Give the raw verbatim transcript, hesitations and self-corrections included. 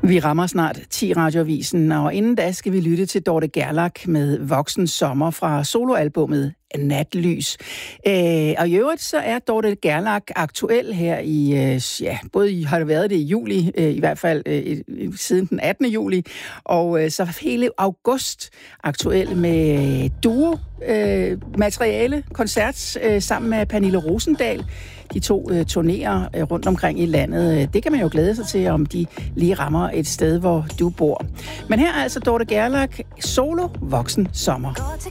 Vi rammer snart ti Radioavisen, og inden da skal vi lytte til Dorte Gerlach med Voksen Sommer fra soloalbummet Natlys. Øh, og i øvrigt så er Dorte Gerlach aktuel her i, øh, ja, både i, har det været det i juli, øh, i hvert fald øh, siden den attende juli, og øh, så hele august aktuel med duo, øh, materiale, koncert øh, sammen med Pernille Rosendahl. De to øh, turnerer øh, rundt omkring i landet. Det kan man jo glæde sig til, om de lige rammer et sted, hvor du bor. Men her er altså Dorte Gerlach, solo Voksen Sommer. Går til